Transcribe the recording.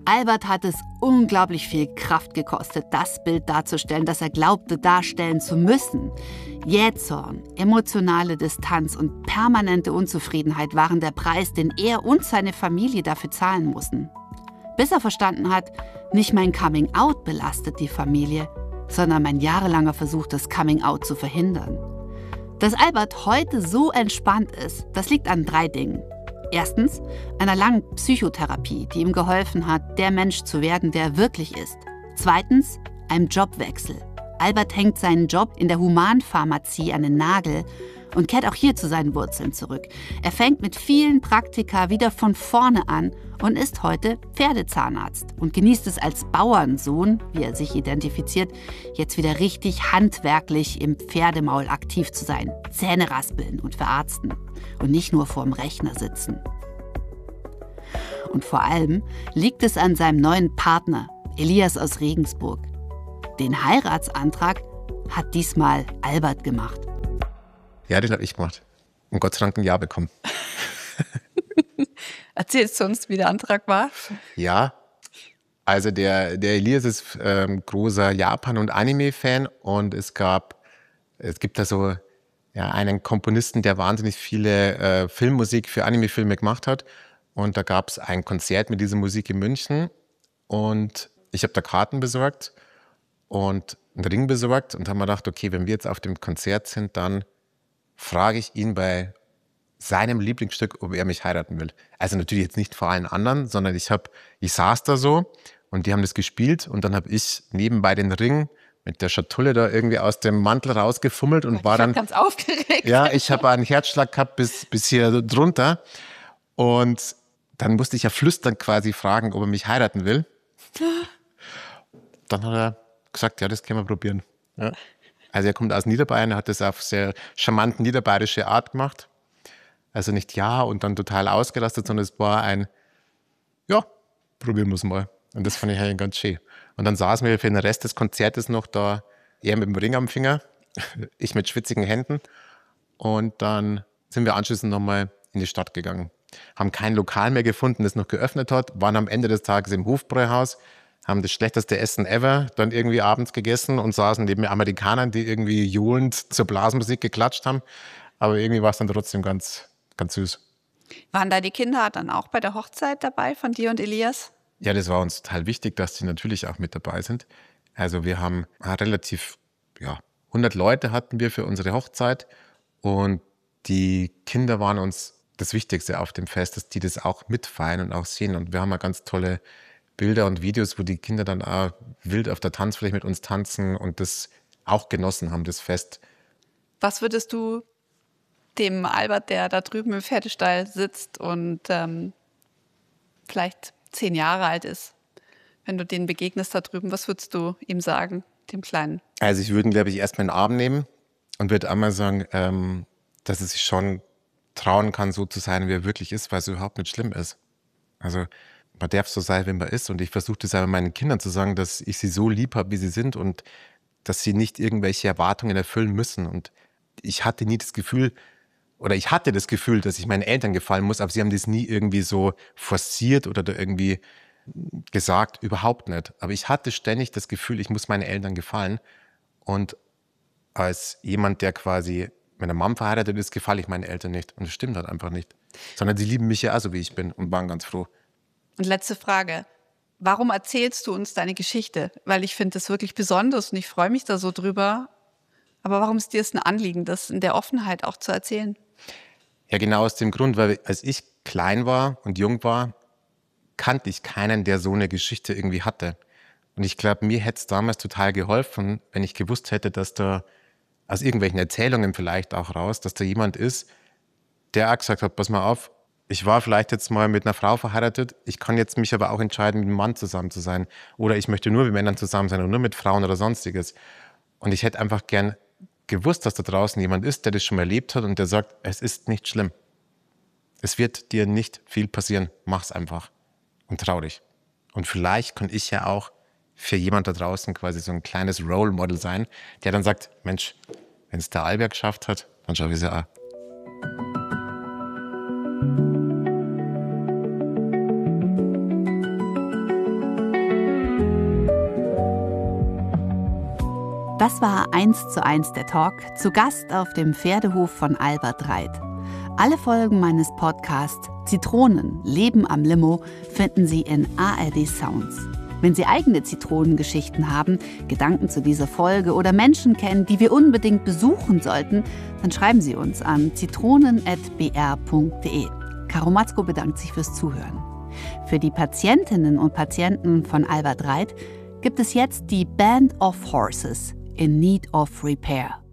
Albert hat es unglaublich viel Kraft gekostet, das Bild darzustellen, das er glaubte, darstellen zu müssen. Jähzorn, emotionale Distanz und permanente Unzufriedenheit waren der Preis, den er und seine Familie dafür zahlen mussten. Bis er verstanden hat, nicht mein Coming-out belastet die Familie, sondern mein jahrelanger Versuch, das Coming-out zu verhindern. Dass Albert heute so entspannt ist, das liegt an 3 Dingen. Erstens, einer langen Psychotherapie, die ihm geholfen hat, der Mensch zu werden, der er wirklich ist. Zweitens, einem Jobwechsel. Albert hängt seinen Job in der Humanpharmazie an den Nagel und kehrt auch hier zu seinen Wurzeln zurück. Er fängt mit vielen Praktika wieder von vorne an und ist heute Pferdezahnarzt und genießt es als Bauernsohn, wie er sich identifiziert, jetzt wieder richtig handwerklich im Pferdemaul aktiv zu sein, Zähne raspeln und verarzten und nicht nur vorm Rechner sitzen. Und vor allem liegt es an seinem neuen Partner, Elias aus Regensburg. Den Heiratsantrag hat diesmal Albert gemacht. Ja, den habe ich gemacht. Und Gott sei Dank ein Ja bekommen. Erzählst du uns, wie der Antrag war? Ja, also der Elias ist großer Japan- und Anime-Fan und es gibt da so einen Komponisten, der wahnsinnig viele Filmmusik für Anime-Filme gemacht hat. Und da gab es ein Konzert mit dieser Musik in München und ich habe da Karten besorgt und einen Ring besorgt und haben mir gedacht, okay, wenn wir jetzt auf dem Konzert sind, dann frage ich ihn bei seinem Lieblingsstück, ob er mich heiraten will. Also natürlich jetzt nicht vor allen anderen, sondern ich saß da so und die haben das gespielt und dann habe ich nebenbei den Ring mit der Schatulle da irgendwie aus dem Mantel rausgefummelt und war dann ganz aufgeregt. Ja, ich habe einen Herzschlag gehabt bis hier drunter und dann musste ich ja flüsternd quasi fragen, ob er mich heiraten will. Dann hat er gesagt, ja, das können wir probieren. Ja. Also er kommt aus Niederbayern, er hat das auf sehr charmante niederbayerische Art gemacht. Also nicht ja und dann total ausgerastet, sondern es war ein, ja, probieren wir es mal. Und das fand ich eigentlich ganz schön. Und dann saßen wir für den Rest des Konzertes noch da, er mit dem Ring am Finger, ich mit schwitzigen Händen. Und dann sind wir anschließend nochmal in die Stadt gegangen. Haben kein Lokal mehr gefunden, das noch geöffnet hat, waren am Ende des Tages im Hofbräuhaus, haben das schlechteste Essen ever dann irgendwie abends gegessen und saßen neben Amerikanern, die irgendwie johlend zur Blasmusik geklatscht haben. Aber irgendwie war es dann trotzdem ganz süß. Waren da die Kinder dann auch bei der Hochzeit dabei von dir und Elias? Ja, das war uns total wichtig, dass die natürlich auch mit dabei sind. Also wir haben relativ, 100 Leute hatten wir für unsere Hochzeit und die Kinder waren uns das Wichtigste auf dem Fest, dass die das auch mitfeiern und auch sehen. Und wir haben ja ganz tolle Bilder und Videos, wo die Kinder dann auch wild auf der Tanzfläche mit uns tanzen und das auch genossen haben, das Fest. Was würdest du dem Albert, der da drüben im Pferdestall sitzt und vielleicht 10 Jahre alt ist, wenn du denen begegnest da drüben, was würdest du ihm sagen, dem Kleinen? Also ich würde ihn, glaube ich, erstmal in den Arm nehmen und würde einmal sagen, dass er sich schon trauen kann, so zu sein, wie er wirklich ist, weil es überhaupt nicht schlimm ist. Also man darf so sein, wie man ist und ich versuche das aber meinen Kindern zu sagen, dass ich sie so lieb habe, wie sie sind und dass sie nicht irgendwelche Erwartungen erfüllen müssen. Und ich hatte das Gefühl, dass ich meinen Eltern gefallen muss, aber sie haben das nie irgendwie so forciert oder da irgendwie gesagt, überhaupt nicht. Aber ich hatte ständig das Gefühl, ich muss meinen Eltern gefallen. Und als jemand, der quasi mit einer Mom verheiratet ist, gefalle ich meinen Eltern nicht. Und das stimmt halt einfach nicht. Sondern sie lieben mich ja auch so, wie ich bin und waren ganz froh. Und letzte Frage. Warum erzählst du uns deine Geschichte? Weil ich finde das wirklich besonders und ich freue mich da so drüber. Aber warum ist dir es ein Anliegen, das in der Offenheit auch zu erzählen? Ja, genau aus dem Grund, weil als ich klein war und jung war, kannte ich keinen, der so eine Geschichte irgendwie hatte. Und ich glaube, mir hätte es damals total geholfen, wenn ich gewusst hätte, dass da aus irgendwelchen Erzählungen vielleicht auch raus, dass da jemand ist, der auch gesagt hat, pass mal auf, ich war vielleicht jetzt mal mit einer Frau verheiratet, ich kann jetzt mich aber auch entscheiden, mit einem Mann zusammen zu sein. Oder ich möchte nur mit Männern zusammen sein und nur mit Frauen oder sonstiges. Und ich hätte einfach gern gewusst, dass da draußen jemand ist, der das schon mal erlebt hat und der sagt, es ist nicht schlimm. Es wird dir nicht viel passieren. Mach's einfach und trau dich. Und vielleicht kann ich ja auch für jemand da draußen quasi so ein kleines Role Model sein, der dann sagt, Mensch, wenn es der Albert geschafft hat, dann schaffe ich es ja auch. Das war 1:1 der Talk, zu Gast auf dem Pferdehof von Albert Reit. Alle Folgen meines Podcasts Zitronen, Leben am Limo finden Sie in ARD Sounds. Wenn Sie eigene Zitronengeschichten haben, Gedanken zu dieser Folge oder Menschen kennen, die wir unbedingt besuchen sollten, dann schreiben Sie uns an zitronen@br.de. Caro Matzko bedankt sich fürs Zuhören. Für die Patientinnen und Patienten von Albert Reit gibt es jetzt die Band of Horses in Need of Repair.